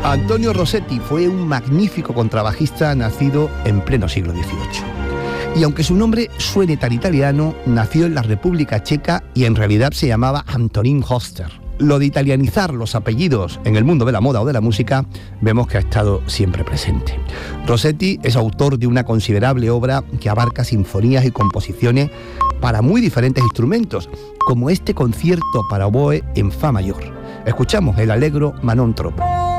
Antonio Rossetti fue un magnífico contrabajista nacido en pleno siglo XVIII. Y aunque su nombre suene tan italiano, nació en la República Checa y en realidad se llamaba Antonín Höster. Lo de italianizar los apellidos en el mundo de la moda o de la música vemos que ha estado siempre presente. Rossetti es autor de una considerable obra que abarca sinfonías y composiciones para muy diferentes instrumentos, como este concierto para oboe en fa mayor. Escuchamos el Allegro Manon Troppo.